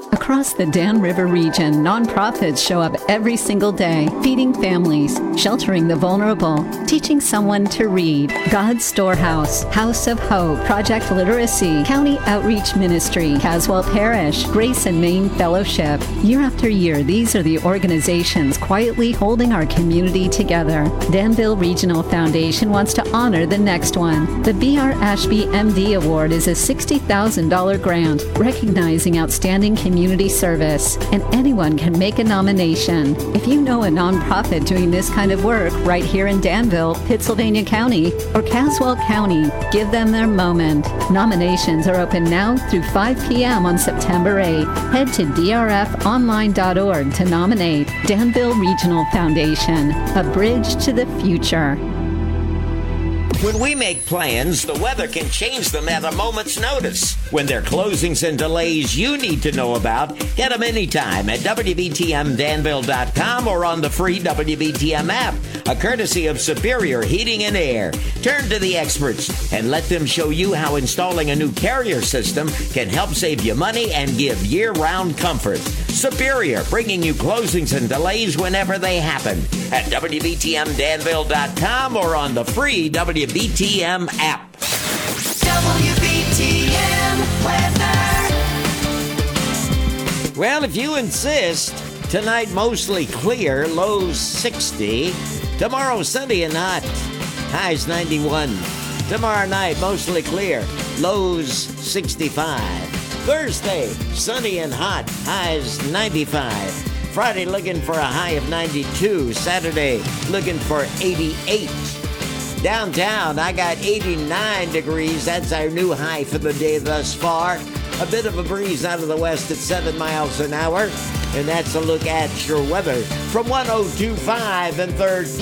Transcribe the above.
Across the Dan River region, nonprofits show up every single day, feeding families, sheltering the vulnerable, teaching someone to read. God's Storehouse, House of Hope, Project Literacy, County Outreach Ministry, Caswell Parish, Grace and Maine Fellowship. Year after year, these are the organizations quietly holding our community together. Danville Regional Foundation wants to honor the next one. The B.R. Ashby MD Award is a $60,000 grant recognizing outstanding community service, and anyone can make a nomination. If you know a nonprofit doing this kind of work right here in Danville, Pittsylvania County, or Caswell County, give them their moment. Nominations are open now through 5 p.m. on September 8. Head to drfonline.org to nominate. Danville Regional Foundation, a bridge to the future. When we make plans, the weather can change them at a moment's notice. When there are closings and delays you need to know about, get them anytime at WBTMDanville.com or on the free WBTM app, a courtesy of Superior Heating and Air. Turn to the experts and let them show you how installing a new carrier system can help save you money and give year-round comfort. Superior, bringing you closings and delays whenever they happen at WBTMDanville.com or on the free WBTM app. WBTM weather. Well, if you insist, tonight mostly clear, lows 60. Tomorrow sunny and hot, highs 91. Tomorrow night mostly clear, lows 65. Thursday, sunny and hot, highs 95. Friday, looking for a high of 92. Saturday, looking for 88. Downtown, I got 89 degrees. That's our new high for the day thus far. A bit of a breeze out of the west at 7 miles an hour. And that's a look at your weather from 102.5 and 3rd.